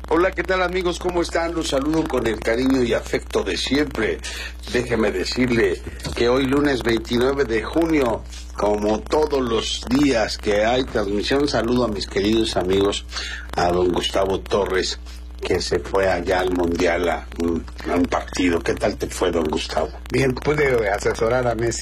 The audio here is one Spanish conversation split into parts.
Hola, ¿qué tal amigos? ¿Cómo están? Los saludo con el cariño y afecto de siempre. Déjeme decirle que hoy lunes 29 de junio, como todos los días que hay transmisión, saludo a mis queridos amigos, a don Gustavo Torres, que se fue allá al Mundial a un partido. ¿Qué tal te fue, don Gustavo? Bien, pude asesorar a Messi.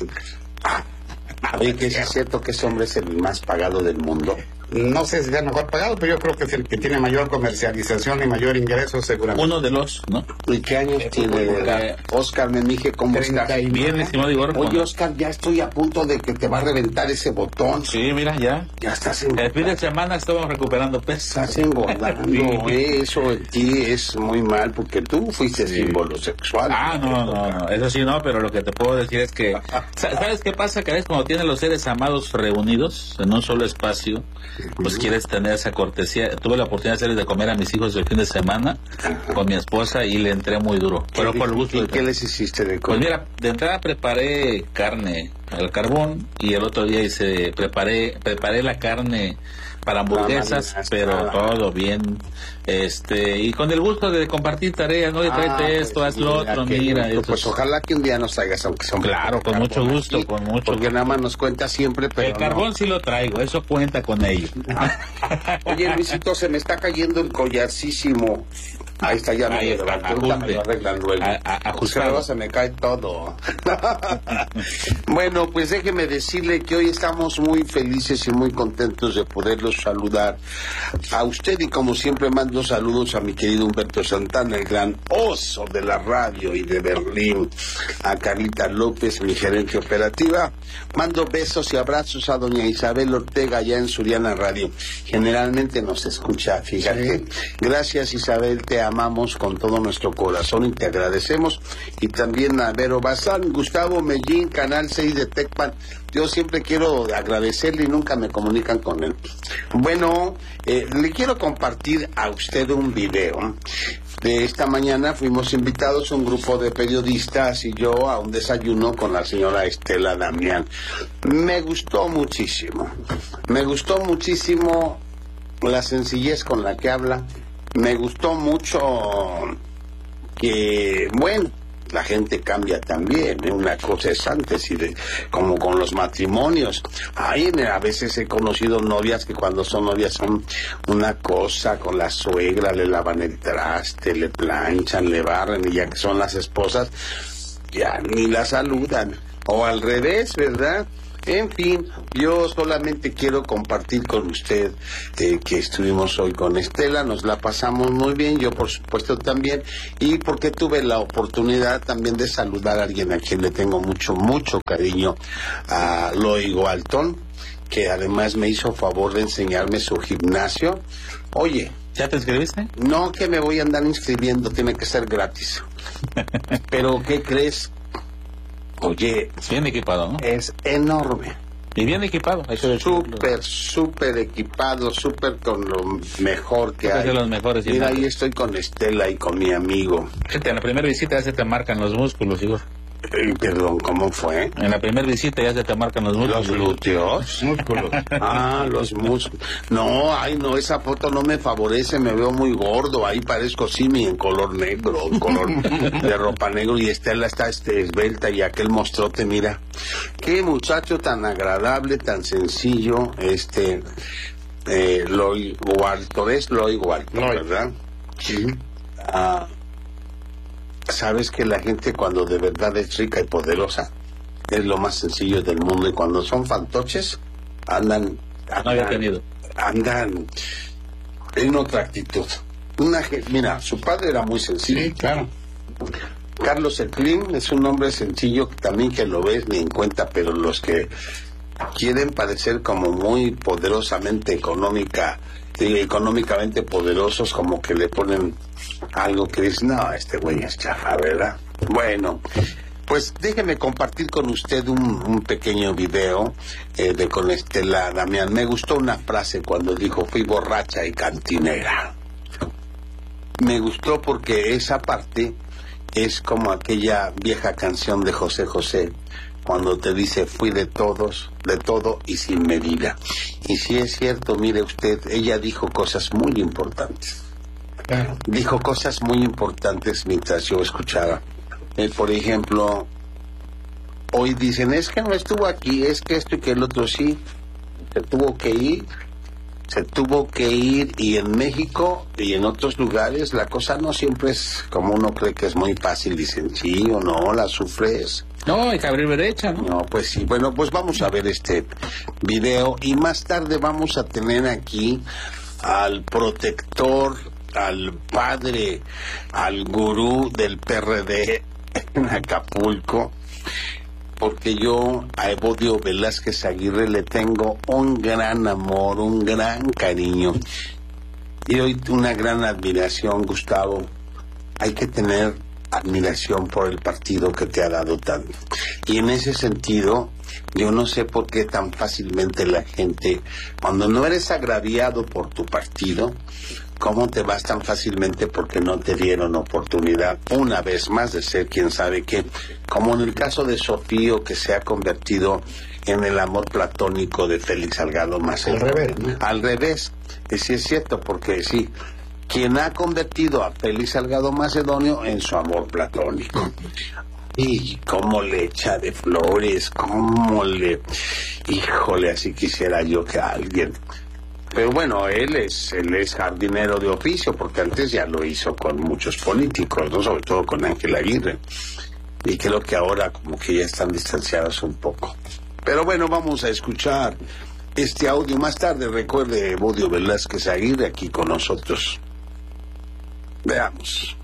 Oye, que es cierto que ese hombre es el más pagado del mundo. No sé si sea mejor pagado, pero yo creo que es el que tiene mayor comercialización y mayor ingreso, seguramente. Uno de los, ¿no? ¿Y qué años tiene? Oscar Memije, ¿cómo estás? Bien, estimado Igor. Oye, Oscar, ya estoy a punto de que te va a reventar ese botón. Sí, mira, ya. Ya estás El fin de semana estábamos recuperando peso. Estás engordando. Eso de ti es muy mal, porque tú fuiste símbolo sexual. No. Eso sí no, pero lo que te puedo decir es que... ¿Sabes qué pasa? Que a veces cuando tienen los seres amados reunidos en un solo espacio, pues quieres tener esa cortesía. Tuve la oportunidad de hacerles de comer a mis hijos el fin de semana con mi esposa y le entré muy duro. Pero por el gusto. ¿Y qué les hiciste de comer? Pues mira, de entrada preparé carne al carbón y el otro día preparé la carne para hamburguesas, pero todo bien, y con el gusto de compartir tareas, no de tráete esto, haz lo otro, mira. Pues ojalá que un día nos traigas, aunque sea un claro, con mucho gusto, porque nada más nos cuenta siempre, pero el carbón sí lo traigo, eso cuenta con ello. Oye, Luisito, se me está cayendo el collarcísimo. Ahí está, ya me lo arreglan luego. Ajustado. Se me cae todo. Bueno, pues déjeme decirle que hoy estamos muy felices y muy contentos de poderlos saludar a usted, y como siempre mando saludos a mi querido Humberto Santana, el gran oso de la radio y de Berlín, a Carlita López, mi gerente operativa. Mando besos y abrazos a doña Isabel Ortega allá en Suriana Radio. Generalmente nos escucha, fíjate. Sí. Gracias, Isabel, te amamos con todo nuestro corazón y te agradecemos. Y también a Vero Bazán, Gustavo Mellín, Canal 6 de Tecpan. Yo siempre quiero agradecerle y nunca me comunican con él. Bueno, le quiero compartir a usted un video. De esta mañana fuimos invitados un grupo de periodistas y yo a un desayuno con la señora Estela Damián. Me gustó muchísimo la sencillez con la que habla. Me gustó mucho que, bueno, la gente cambia también, ¿eh? Una cosa es antes, como con los matrimonios. A veces he conocido novias que cuando son novias son una cosa, con la suegra le lavan el traste, le planchan, le barren, y ya que son las esposas, ya ni la saludan. O al revés, ¿verdad? En fin, yo solamente quiero compartir con usted que estuvimos hoy con Estela, nos la pasamos muy bien, yo por supuesto también, y porque tuve la oportunidad también de saludar a alguien a quien le tengo mucho cariño, a Loy Walton, que además me hizo favor de enseñarme su gimnasio. Oye, ¿ya te inscribiste? No, que me voy a andar inscribiendo, tiene que ser gratis. Pero, ¿qué crees? Oye, bien equipado, ¿no? Es enorme. Y bien equipado. Súper equipado, súper con lo mejor que hay. De los mejores. Mira, ahí estoy con Estela y con mi amigo. Fíjate, en la primera visita ya se te marcan los músculos, Igor. Perdón, ¿cómo fue? En la primera visita ya se te marcan los músculos. ¿Los glúteos? Músculos. Los músculos. No, esa foto no me favorece, me veo muy gordo, ahí parezco Simi en color negro, en color de ropa negro, y Estela está esbelta, y aquel mostrote, mira. Qué muchacho tan agradable, tan sencillo, Loy Walton, ¿verdad? Sí. Sabes que la gente cuando de verdad es rica y poderosa es lo más sencillo del mundo, y cuando son fantoches andan en otra actitud. Mira, su padre era muy sencillo. Sí, claro. Carlos Slim es un hombre sencillo, también que lo ves ni en cuenta, pero los que quieren parecer como muy poderosamente económicamente poderosos, como que le ponen algo que dice, no, este güey es chafa, ¿verdad? Bueno, pues déjeme compartir con usted un pequeño video con Estela Damián. Me gustó una frase cuando dijo, fui borracha y cantinera. Me gustó porque esa parte es como aquella vieja canción de José José, cuando te dice, fui de todo y sin medida. Y si es cierto, mire usted, ella dijo cosas muy importantes. dijo cosas muy importantes mientras yo escuchaba. Por ejemplo, hoy dicen, es que no estuvo aquí, es que esto y que el otro sí, se tuvo que ir, y en México y en otros lugares la cosa no siempre es como uno cree que es muy fácil, dicen, sí o no, la sufres. No, hay que abrir brecha, ¿no? No, pues sí. Bueno, pues vamos a ver este video y más tarde vamos a tener aquí al protector, al padre, al gurú del PRD en Acapulco, porque yo a Evodio Velázquez Aguirre le tengo un gran amor, un gran cariño y hoy una gran admiración, Gustavo. Hay que tener admiración por el partido que te ha dado tanto. Y en ese sentido, yo no sé por qué tan fácilmente la gente, cuando no eres agraviado por tu partido, ¿cómo te vas tan fácilmente porque no te dieron oportunidad una vez más de ser quién sabe qué? Como en el caso de Sofío, que se ha convertido en el amor platónico de Félix Salgado Macedonio. Al revés, ¿no? Al revés. Y sí es cierto, porque sí, quien ha convertido a Félix Salgado Macedonio en su amor platónico. Y cómo le echa de flores, híjole, así quisiera yo que alguien. Pero bueno, él es jardinero de oficio, porque antes ya lo hizo con muchos políticos, ¿no? Sobre todo con Ángel Aguirre. Y creo que ahora como que ya están distanciados un poco. Pero bueno, vamos a escuchar este audio más tarde. Recuerde, Evodio Velázquez Aguirre aquí con nosotros. Veamos.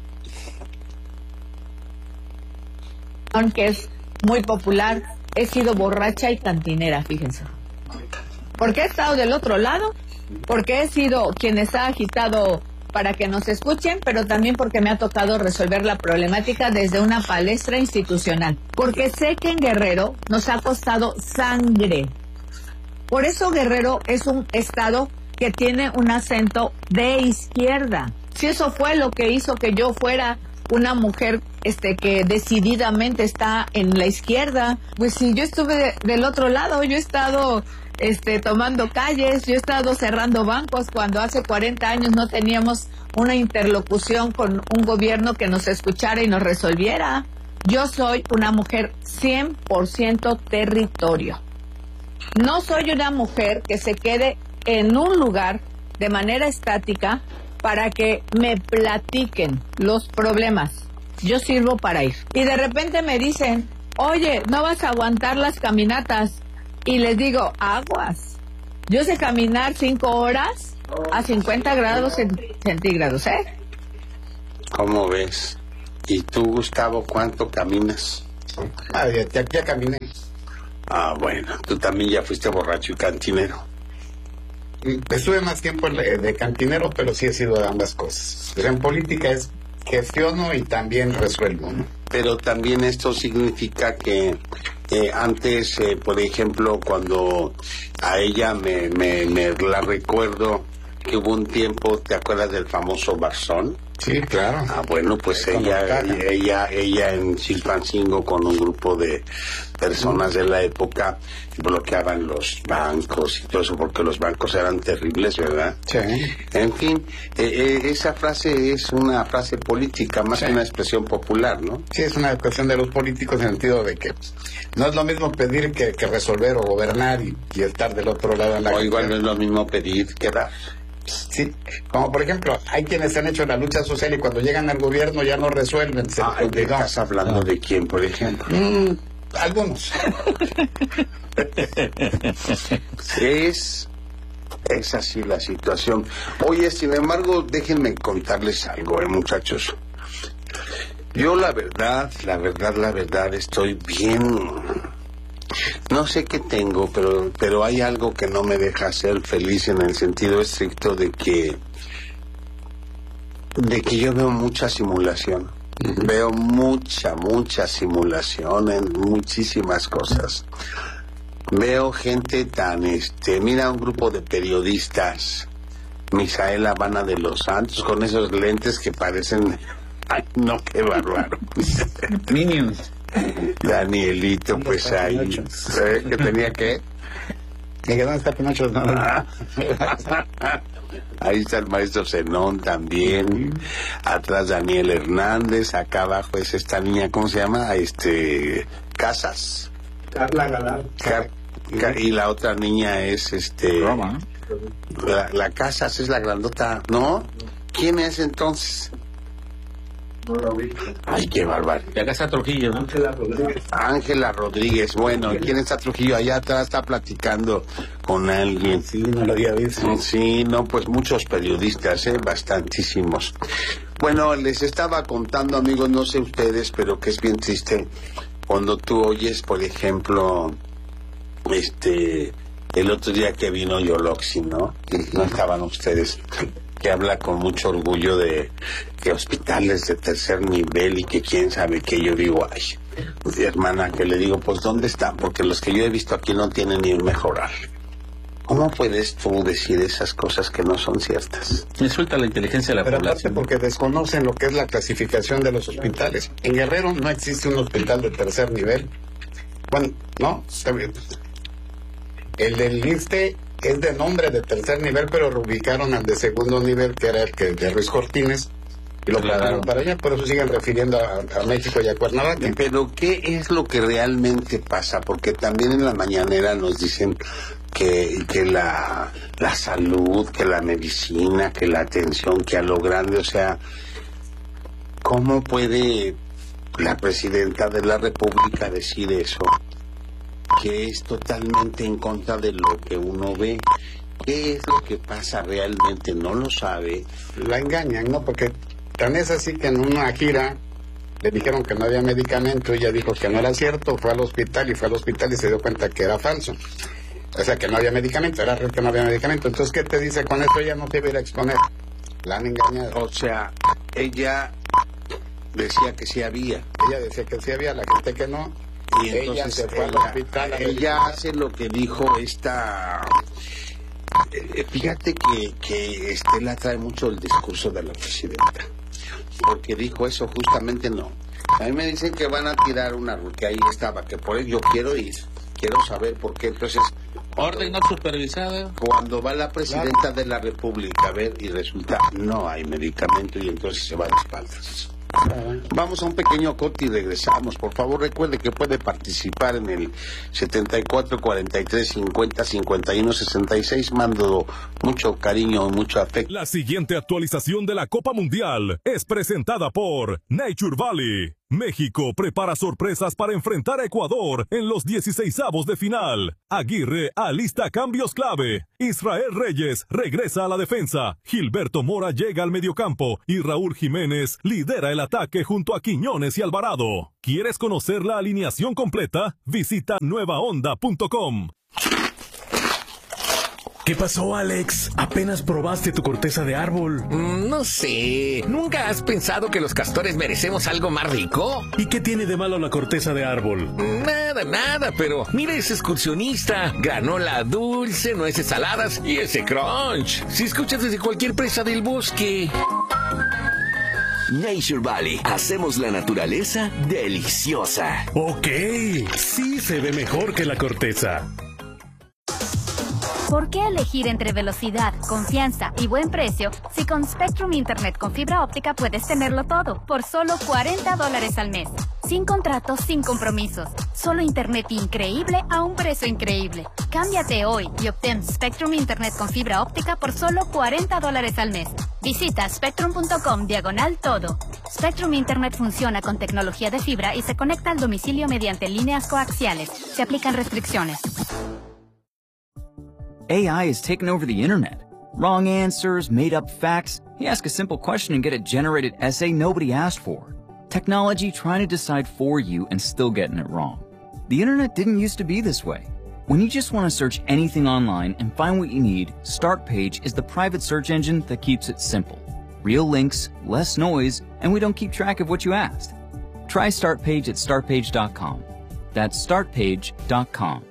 Que es muy popular, he sido borracha y cantinera, fíjense. ¿Por qué he estado del otro lado? Porque he sido quien está agitado para que nos escuchen, pero también porque me ha tocado resolver la problemática desde una palestra institucional. Porque sé que en Guerrero nos ha costado sangre. Por eso Guerrero es un estado que tiene un acento de izquierda. Si eso fue lo que hizo que yo fuera una mujer que decididamente está en la izquierda, pues si yo estuve del otro lado, yo he estado tomando calles, yo he estado cerrando bancos cuando hace 40 años no teníamos una interlocución con un gobierno que nos escuchara y nos resolviera. Yo soy una mujer 100% territorio. No soy una mujer que se quede en un lugar de manera estática para que me platiquen los problemas. Yo sirvo para ir. Y de repente me dicen, oye, ¿no vas a aguantar las caminatas? Y les digo, aguas. Yo sé caminar 5 horas a 50 grados centígrados, ¿eh? ¿Cómo ves? ¿Y tú, Gustavo, cuánto caminas? Ya caminé. Ah, bueno, tú también ya fuiste borracho y cantinero. Estuve más tiempo de cantinero, pero sí he sido de ambas cosas. Pero en política es gestiono y también resuelvo, ¿no? Pero también esto significa que antes, por ejemplo, cuando a ella me la recuerdo que hubo un tiempo, ¿te acuerdas del famoso Barzón? Sí, claro. Ah, bueno, pues ella en Chilpancingo con un grupo de personas de la época bloqueaban los bancos y todo eso porque los bancos eran terribles, ¿verdad? Sí. En fin, esa frase es una frase política más que una expresión popular, ¿no? Sí, es una cuestión de los políticos en el sentido de que no es lo mismo pedir que resolver o gobernar y estar del otro lado en la... O igual no es lo mismo pedir que dar. Sí, como por ejemplo, hay quienes han hecho la lucha social y cuando llegan al gobierno ya no resuelven. ¿Estás hablando de quién, por ejemplo? Algunos. Es así la situación. Oye, sin embargo, déjenme contarles algo, muchachos. Yo la verdad, estoy bien... No sé qué tengo, pero hay algo que no me deja ser feliz en el sentido estricto de que yo veo mucha simulación. Veo mucha simulación en muchísimas cosas. Veo gente tan, mira un grupo de periodistas, Misael Habana de los Santos, con esos lentes que parecen, ay no, qué bárbaro. Minions. Danielito, pues ahí, ¿sabes qué tenía que? ¿Dónde está Pinocho? Ahí está el maestro Zenón también. Atrás Daniel Hernández. Acá abajo es esta niña, ¿cómo se llama? Casas. Carla Galán. Y la otra niña es Roma. La Casas es la grandota, ¿no? ¿Quién es entonces? No lo vi. Ay, qué bárbaro. Y acá está Trujillo, ¿no? Ángela Rodríguez. Bueno, ¿quién está Trujillo? Allá atrás está platicando con alguien. Sí, no lo había visto. Sí, no, pues muchos periodistas, bastantísimos. Bueno, les estaba contando, amigos, no sé ustedes, pero que es bien triste cuando tú oyes, por ejemplo, el otro día que vino Yoloxi, ¿no? Y no estaban ustedes, que habla con mucho orgullo de que hospitales de tercer nivel y que quién sabe qué. Yo digo, ay, hermana, que le digo, pues ¿dónde están? Porque los que yo he visto aquí no tienen ni un mejorar. ¿Cómo puedes tú decir esas cosas que no son ciertas? Insulta la inteligencia de la Pero población. aparte porque desconocen lo que es la clasificación de los hospitales. En Guerrero no existe un hospital de tercer nivel. Bueno, no, el del ISSSTE es de nombre de tercer nivel, pero lo ubicaron al de segundo nivel, que era el que de Ruiz Cortines, y lo pasaron para allá. Por eso siguen refiriendo a México y a Cuernavaca. Pero ¿qué es lo que realmente pasa? Porque también en la mañanera nos dicen que la salud, que la medicina, que la atención, que a lo grande, o sea, ¿cómo puede la presidenta de la República decir eso? Que es totalmente en contra de lo que uno ve. ¿Qué es lo que pasa realmente? No lo sabe. La engañan, ¿no? Porque tan es así que en una gira le dijeron que no había medicamento, ella dijo que no era cierto, fue al hospital y se dio cuenta que era falso. O sea, que no había medicamento, era real que no había medicamento. Entonces, ¿qué te dice con eso? Ella no te iba a ir a exponer. La han engañado. O sea, ella decía que sí había. Ella decía que sí había, la gente que no. Y entonces ella se fue al hospital. Ella hace lo que dijo esta... Fíjate que Estela trae mucho el discurso de la presidenta. Porque dijo eso justamente no. A mí me dicen que van a tirar una... que ahí estaba, que por ello yo quiero ir. Quiero saber por qué. Entonces... Orden no supervisada. Cuando va la presidenta de la República a ver y resulta no hay medicamento y entonces se va de espaldas. Vamos a un pequeño corte y regresamos. Por favor, recuerde que puede participar en el 74 43 50 51 66. Mando mucho cariño y mucho afecto. La siguiente actualización de la Copa Mundial es presentada por Nature Valley. México prepara sorpresas para enfrentar a Ecuador en los 16avos de final. Aguirre alista cambios clave. Israel Reyes regresa a la defensa. Gilberto Mora llega al mediocampo y Raúl Jiménez lidera el ataque junto a Quiñones y Alvarado. ¿Quieres conocer la alineación completa? Visita nuevaonda.com. ¿Qué pasó, Alex? ¿Apenas probaste tu corteza de árbol? No sé. ¿Nunca has pensado que los castores merecemos algo más rico? ¿Y qué tiene de malo la corteza de árbol? Nada, pero mira ese excursionista. Granola dulce, nueces saladas y ese crunch. Si escuchas desde cualquier presa del bosque. Nature Valley. Hacemos la naturaleza deliciosa. Ok, sí se ve mejor que la corteza. ¿Por qué elegir entre velocidad, confianza y buen precio si con Spectrum Internet con fibra óptica puedes tenerlo todo por solo $40 al mes? Sin contratos, sin compromisos. Solo internet increíble a un precio increíble. Cámbiate hoy y obtén Spectrum Internet con fibra óptica por solo $40 al mes. Visita spectrum.com/todo. Spectrum Internet funciona con tecnología de fibra y se conecta al domicilio mediante líneas coaxiales. Se aplican restricciones. AI has taken over the internet. Wrong answers, made-up facts. You ask a simple question and get a generated essay nobody asked for. Technology trying to decide for you and still getting it wrong. The internet didn't used to be this way. When you just want to search anything online and find what you need, Startpage is the private search engine that keeps it simple. Real links, less noise, and we don't keep track of what you asked. Try Startpage at startpage.com. That's startpage.com.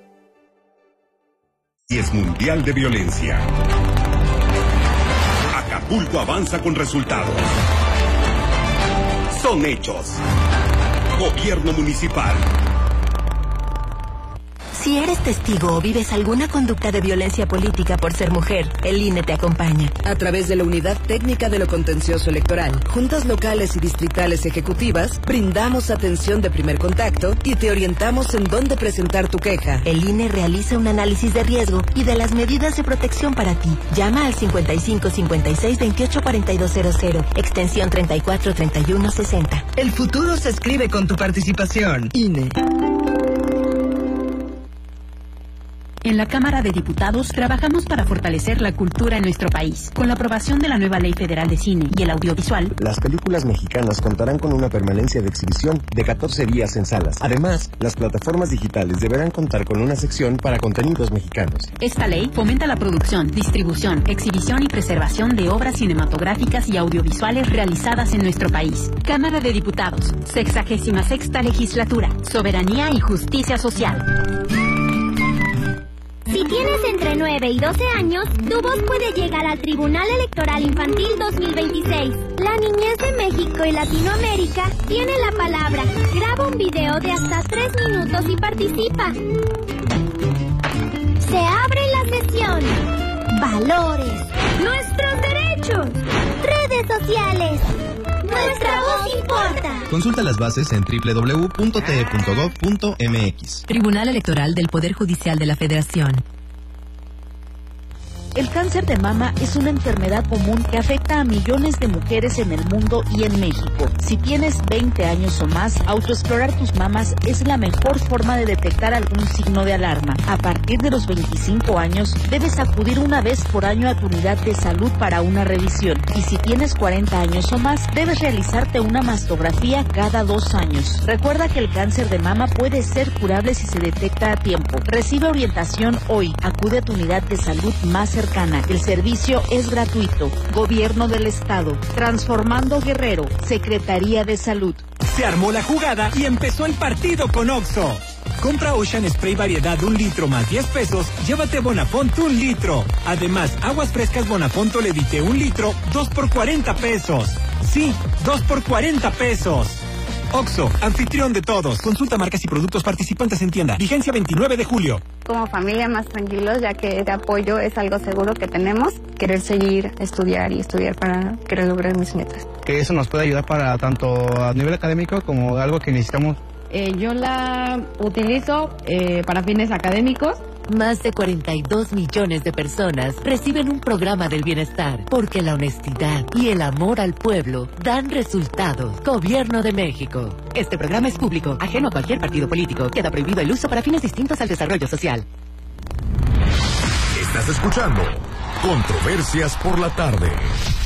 Es mundial de violencia. Acapulco avanza con resultados. Son hechos. Gobierno municipal. Si eres testigo o vives alguna conducta de violencia política por ser mujer, el INE te acompaña. A través de la Unidad Técnica de lo Contencioso Electoral, juntas locales y distritales ejecutivas, brindamos atención de primer contacto y te orientamos en dónde presentar tu queja. El INE realiza un análisis de riesgo y de las medidas de protección para ti. Llama al 55 56 28 4200, extensión 34 31 60. El futuro se escribe con tu participación. INE. En la Cámara de Diputados trabajamos para fortalecer la cultura en nuestro país. Con la aprobación de la nueva Ley Federal de Cine y el Audiovisual, las películas mexicanas contarán con una permanencia de exhibición de 14 días en salas. Además, las plataformas digitales deberán contar con una sección para contenidos mexicanos. Esta ley fomenta la producción, distribución, exhibición y preservación de obras cinematográficas y audiovisuales realizadas en nuestro país. Cámara de Diputados, 66ª Legislatura, Soberanía y Justicia Social. Si tienes entre 9 y 12 años, tu voz puede llegar al Tribunal Electoral Infantil 2026. La niñez de México y Latinoamérica tiene la palabra. Graba un video de hasta 3 minutos y participa. Se abre la sesión. Valores. Nuestros derechos. Redes sociales. Nuestra voz importa. Consulta las bases en www.te.gov.mx. Tribunal Electoral del Poder Judicial de la Federación. El cáncer de mama es una enfermedad común que afecta a millones de mujeres en el mundo y en México. Si tienes 20 años o más, autoexplorar tus mamas es la mejor forma de detectar algún signo de alarma. A partir de los 25 años, debes acudir una vez por año a tu unidad de salud para una revisión. Y si tienes 40 años o más, debes realizarte una mastografía cada 2 años. Recuerda que el cáncer de mama puede ser curable si se detecta a tiempo. Recibe orientación hoy. Acude a tu unidad de salud más cercana. El servicio es gratuito. Gobierno del Estado. Transformando Guerrero. Secretaría de Salud. Se armó la jugada y empezó el partido con Oxxo. Compra Ocean Spray variedad de 1 litro más 10 pesos, llévate Bonafont 1 litro. Además, aguas frescas Bonafont Levite 1 litro, 2 por 40 pesos. Sí, 2 por 40 pesos. Oxxo, anfitrión de todos. Consulta marcas y productos participantes en tienda. Vigencia 29 de julio. Como familia más tranquilos, ya que este apoyo es algo seguro que tenemos. Querer seguir, estudiar para querer lograr mis metas. Que eso nos puede ayudar para tanto a nivel académico como algo que necesitamos. Yo la utilizo para fines académicos. Más de 42 millones de personas reciben un programa del bienestar, porque la honestidad y el amor al pueblo dan resultados. Gobierno de México. Este programa es público, ajeno a cualquier partido político. Queda prohibido el uso para fines distintos al desarrollo social. Estás escuchando Controversias por la Tarde.